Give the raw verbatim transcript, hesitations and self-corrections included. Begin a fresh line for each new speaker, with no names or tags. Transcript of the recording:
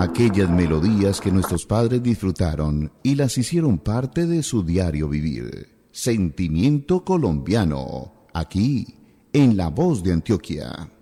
aquellas melodías que nuestros padres disfrutaron y las hicieron parte de su diario vivir. Sentimiento colombiano, aquí, en La Voz de Antioquia.